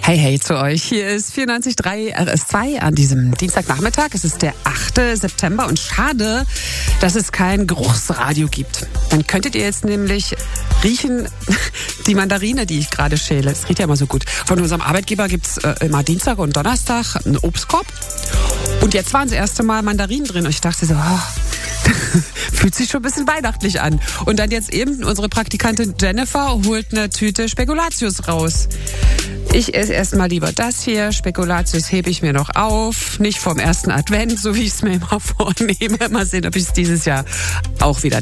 Hey, hey zu euch. Hier ist 94.3 RS2 an diesem Dienstagnachmittag. Es ist der 8. September und schade, dass es kein Geruchsradio gibt. Dann könntet ihr jetzt nämlich riechen, die Mandarine, die ich gerade schäle. Es riecht ja immer so gut. Von unserem Arbeitgeber gibt's immer Dienstag und Donnerstag einen Obstkorb. Und jetzt waren das erste Mal Mandarinen drin und ich dachte so, fühlt sich schon ein bisschen weihnachtlich an. Und dann jetzt eben unsere Praktikantin Jennifer holt eine Tüte Spekulatius raus. Ich esse erstmal lieber das hier. Spekulatius hebe ich mir noch auf. Nicht vom ersten Advent, so wie ich es mir immer vornehme. Mal sehen, ob ich es dieses Jahr auch wieder